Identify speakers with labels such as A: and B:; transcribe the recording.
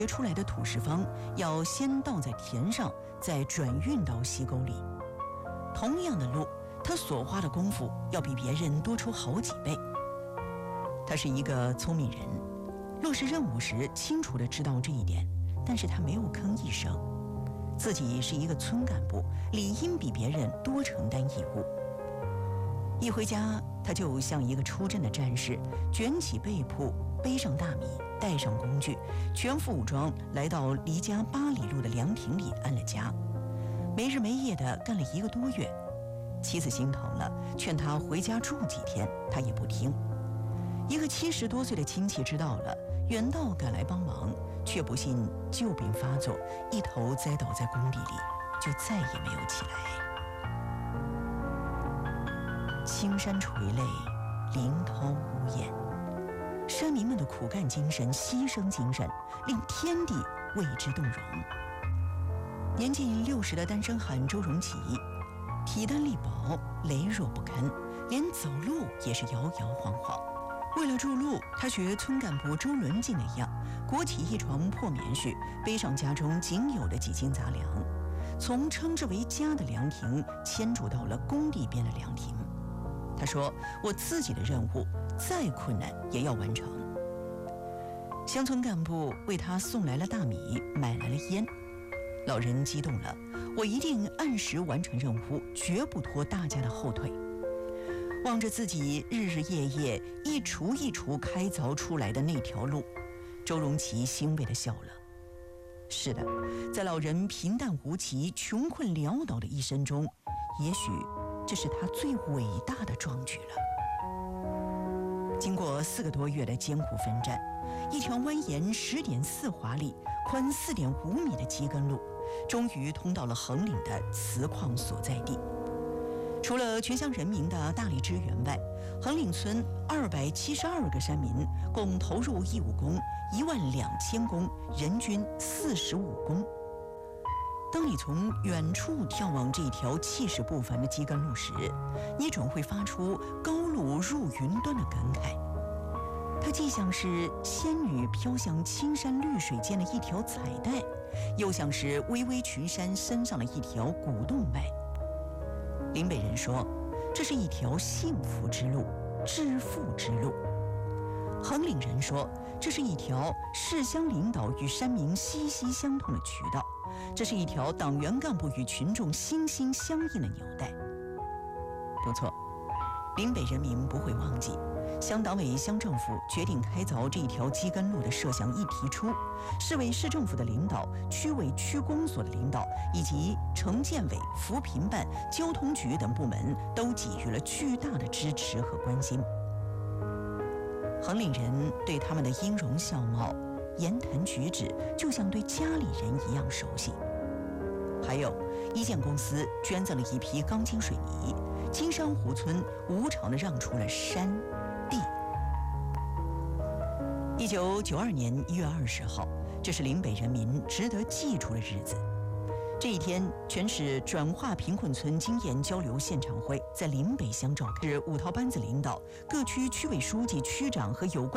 A: 掘出来的土石方要先倒在田上，再转运到溪沟里。同样的路，他所花的功夫要比别人多出好几倍。他是一个聪明人，落实任务时清楚地知道这一点，但是他没有吭一声。自己是一个村干部，理应比别人多承担义务。一回家，他就像一个出阵的战士，卷起被铺，背上大米，带上工具，全副武装来到离家8里路的凉亭里安了家。没日没夜地干了1个多月，妻子心疼了，劝他回家住几天，他也不听。一个70多岁的亲戚知道了，远道赶来帮忙，却不幸旧病发作，一头栽倒在工地里，就再也没有起来。青山垂泪，林涛无言。山民们的苦干精神、牺牲精神，令天地为之动容。年近60的单身汉周荣启，体单力薄，羸弱不堪，连走路也是摇摇晃晃。为了筑路，他学村干部周伦进那样，裹起一床破棉絮，背上家中仅有的几斤杂粮，从称之为家的凉亭迁筑到了工地边的凉亭。他说：“我自己的任务再困难也要完成。”乡村干部为他送来了大米，买来了烟。老人激动了：“我一定按时完成任务，绝不拖大家的后腿。”望着自己日日夜夜一锄一锄开凿出来的那条路，周荣启欣慰地笑了。是的，在老人平淡无奇、穷困潦倒的一生中，也许这是他最伟大的壮举了。经过4个多月的艰苦奋战，一条蜿蜒10.4华里、宽4.5米的基根路，终于通到了横岭的磁矿所在地。除了全乡人民的大力支援外，横岭村272个山民共投入义务工12000工，人均45工。当你从远处眺望这条气势不凡的基根路时，你总会发出高路入云端的感慨。它既像是仙女飘向青山绿水间的一条彩带，又像是巍巍群山身上的一条古洞脉。林北人说，这是一条幸福之路、致富之路。横岭人说，这是一条市乡领导与山民息息相通的渠道，这是一条党员干部与群众心心相印的纽带。不错，林北人民不会忘记，乡党委乡政府决定开凿这条基根路的设想一提出，市委市政府的领导、区委区公所的领导以及城建委、扶贫办、交通局等部门都给予了巨大的支持和关心。横岭人对他们的音容笑貌、言谈举止，就像对家里人一样熟悉。还有一建公司捐赠了一批钢筋水泥，金山湖村无偿地让出了山地。1992年1月20号，这是林北人民值得记住的日子。这一天，全市转化贫困村经验交流现场会在林北乡召开，是5套班子领导、各区区委书记、区长和有关